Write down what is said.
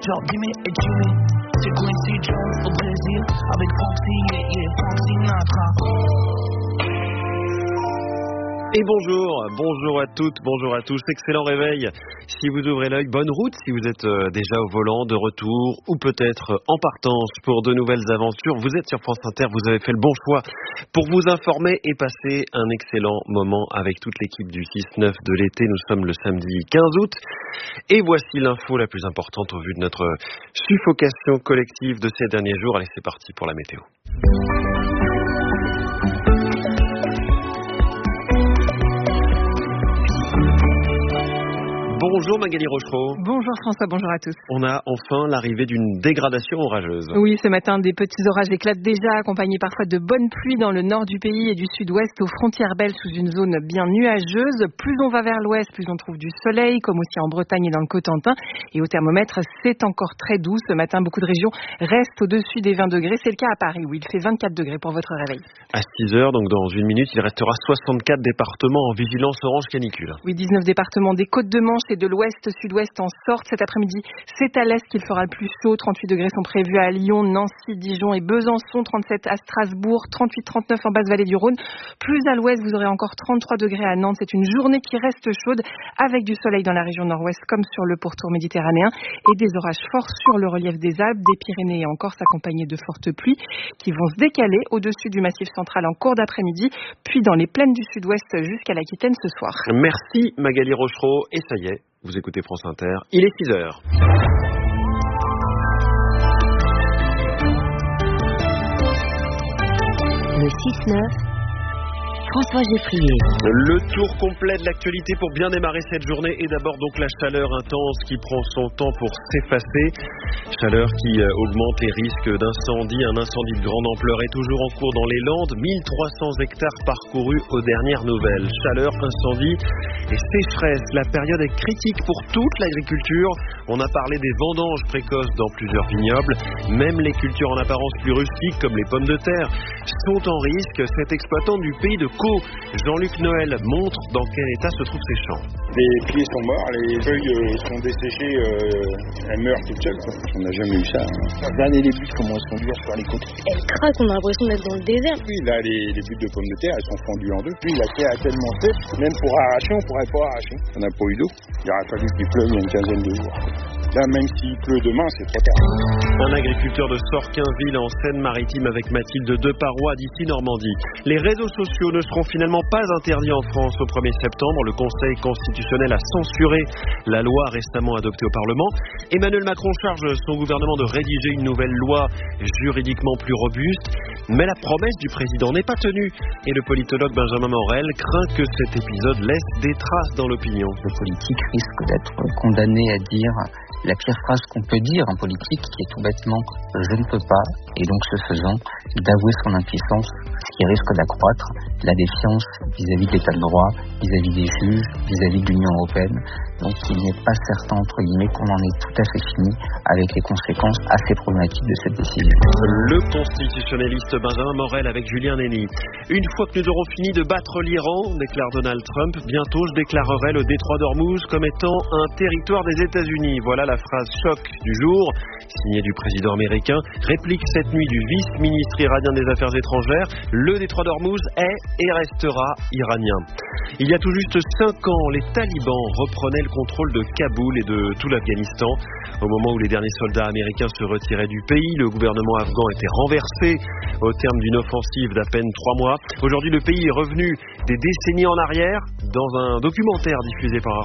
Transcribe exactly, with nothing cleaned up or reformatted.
Genre Jimmy et Jimmy, c'est Quincy Jones au Brésil, avec Foxy, yeah, yeah, Frank Sinatra. Et bonjour, bonjour à toutes, bonjour à tous, excellent réveil. Si vous ouvrez l'œil, bonne route si vous êtes déjà au volant, de retour ou peut-être en partance pour de nouvelles aventures. Vous êtes sur France Inter, vous avez fait le bon choix pour vous informer et passer un excellent moment avec toute l'équipe du six neuf de l'été. Nous sommes le samedi quinze août et voici l'info la plus importante au vu de notre suffocation collective de ces derniers jours. Allez, c'est parti pour la météo. Bonjour Magali Rochereau. Bonjour François, bonjour à tous. On a enfin l'arrivée d'une dégradation orageuse. Oui, ce matin, des petits orages éclatent déjà, accompagnés parfois de bonnes pluies dans le nord du pays et du sud-ouest, aux frontières belges, sous une zone bien nuageuse. Plus on va vers l'ouest, plus on trouve du soleil, comme aussi en Bretagne et dans le Cotentin. Et au thermomètre, c'est encore très doux. Ce matin, beaucoup de régions restent au-dessus des vingt degrés. C'est le cas à Paris, où il fait vingt-quatre degrés pour votre réveil. À six heures, donc dans une minute, il restera soixante-quatre départements en vigilance orange canicule. Oui, dix-neuf départements des Côtes-de-Manche et de l'ouest, sud-ouest en sortent. Cet après-midi, c'est à l'est qu'il fera le plus chaud. trente-huit degrés sont prévus à Lyon, Nancy, Dijon et Besançon. trente-sept à Strasbourg, trente-huit trente-neuf en basse-vallée du Rhône. Plus à l'ouest, vous aurez encore trente-trois degrés à Nantes. C'est une journée qui reste chaude avec du soleil dans la région nord-ouest comme sur le pourtour méditerranéen et des orages forts sur le relief des Alpes, des Pyrénées et en Corse accompagnés de fortes pluies qui vont se décaler au-dessus du massif central en cours d'après-midi, puis dans les plaines du sud-ouest jusqu'à l'Aquitaine ce soir. Merci Magali Rochereau et ça y est. Vous écoutez France Inter, il est six heures. Le six neuf, François Geffrier. Le tour complet de l'actualité pour bien démarrer cette journée et d'abord donc la chaleur intense qui prend son temps pour s'effacer. Chaleur qui augmente et risque d'incendie. Un incendie de grande ampleur est toujours en cours dans les Landes. mille trois cents hectares parcourus aux dernières nouvelles. Chaleur, incendie et sécheresse. La période est critique pour toute l'agriculture. On a parlé des vendanges précoces dans plusieurs vignobles. Même les cultures en apparence plus rustiques comme les pommes de terre sont en risque. Cet exploitant du pays de Caux, Jean-Luc Noël, montre dans quel état se trouvent ces champs. Les pieds sont morts, les feuilles sont desséchées, euh, elles meurent toutes seules. On n'a jamais eu ça. Hein. Regardez les buttes, comment elles sont dures sur les côtes. Elles craquent, on a l'impression d'être dans le désert. Oui, là, les, les buttes de pommes de terre, elles sont fendues en deux. Puis la terre est tellement sèche, même pour arracher, on ne pourrait pas arracher. On n'a pas eu d'eau. Il aurait fallu qu'il pleuve il y a une quinzaine de jours. Là, même s'il pleut demain, c'est trop tard. Un agriculteur de Sorquinville en Seine-Maritime avec Mathilde Deparois d'ici Normandie. Les réseaux sociaux ne seront finalement pas interdits en France au premier septembre. Le Conseil constitutionnel a censuré la loi récemment adoptée au Parlement. Emmanuel Macron charge son gouvernement de rédiger une nouvelle loi juridiquement plus robuste. Mais la promesse du président n'est pas tenue. Et le politologue Benjamin Morel craint que cet épisode laisse des traces dans l'opinion. Le politique risque d'être condamné à dire la pire phrase qu'on peut dire en politique, qui est tout bêtement « je ne peux pas », et donc ce faisant, d'avouer son impuissance, ce qui risque d'accroître la défiance vis-à-vis de l'état de droit, vis-à-vis des juges, vis-à-vis de l'Union européenne. Donc il n'est pas certain, entre guillemets, qu'on en ait tout à fait fini avec les conséquences assez problématiques de cette décision. Le constitutionnaliste Benjamin Morel avec Julien Nény. Une fois que nous aurons fini de battre l'Iran, déclare Donald Trump, bientôt je déclarerai le détroit d'Ormuz comme étant un territoire des États-Unis. Voilà la phrase choc du jour, signée du président américain. Réplique cette nuit du vice-ministre iranien des Affaires étrangères. Le détroit d'Ormuz est et restera iranien. Il y a tout juste cinq ans, les talibans reprenaient le contrôle de Kaboul et de tout l'Afghanistan. Au moment où les derniers soldats américains se retiraient du pays, le gouvernement afghan était renversé au terme d'une offensive d'à peine trois mois. Aujourd'hui, le pays est revenu des décennies en arrière dans un documentaire diffusé par